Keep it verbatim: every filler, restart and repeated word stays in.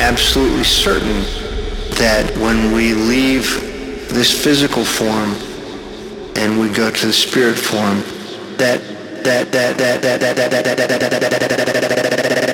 absolutely certain that when we leave this physical form and we go to the spirit form, that that that that that that that that that